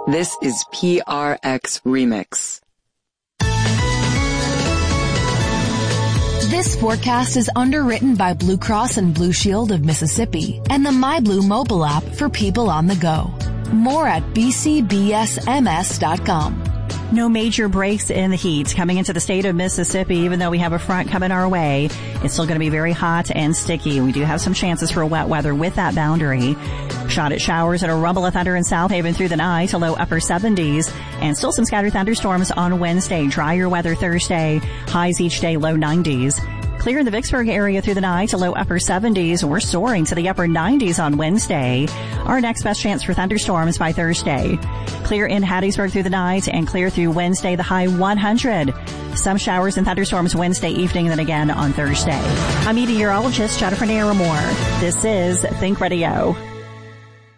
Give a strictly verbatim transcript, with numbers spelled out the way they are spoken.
This is P R X Remix. This forecast is underwritten by Blue Cross and Blue Shield of Mississippi and the MyBlue mobile app for people on the go. More at b c b s m s dot com. No major breaks in the heat coming into the state of Mississippi. Even though we have a front coming our way, it's still going to be very hot and sticky. We do have some chances for wet weather with that boundary. Shot at showers and a rumble of thunder in South Haven through the night to low upper seventies, and still some scattered thunderstorms on Wednesday. Drier weather Thursday, highs each day low nineties. Clear in the Vicksburg area through the night to low upper seventies. We're soaring to the upper nineties on Wednesday. Our next best chance for thunderstorms by Thursday. Clear in Hattiesburg through the night and clear through Wednesday, the high one hundred. Some showers and thunderstorms Wednesday evening, then again on Thursday. I'm meteorologist Jennifer Naramore. This is Think Radio.